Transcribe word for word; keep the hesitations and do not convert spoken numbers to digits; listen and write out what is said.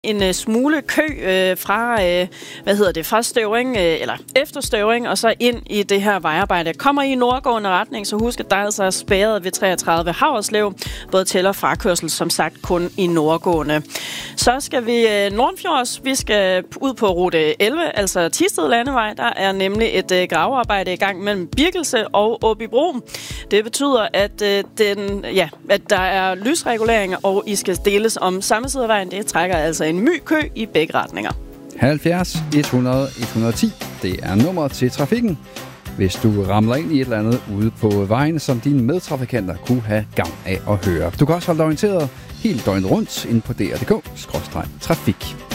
en uh, smule kø uh, fra, uh, hvad hedder det, fra Støvring, uh, eller efter Støvring, og så ind i det her vejarbejde. Kommer I nordgående retning, så husk, at der altså er spærret ved treogtredive Haverslev, både til- og frakørsel, som sagt kun i nordgående. Så skal vi uh, Nordenfjords, vi skal ud på rute elleve, altså Thisted Landevej. Der er nemlig et uh, gravearbejde i gang mellem Birkelse og Åbybro. Det betyder, at, uh, den, ja, at der er lysreguleringer, og I skal deles om samme side af vejen. Det trækker altså en my kø i begge retninger. halvfjerds et hundrede et hundrede og ti, det er nummeret til trafikken, hvis du ramler ind i et eller andet ude på vejen, som dine medtrafikanter kunne have gavn af at høre. Du kan også holde dig orienteret helt døgnet rundt inde på d r punktum d k skråstreg trafik.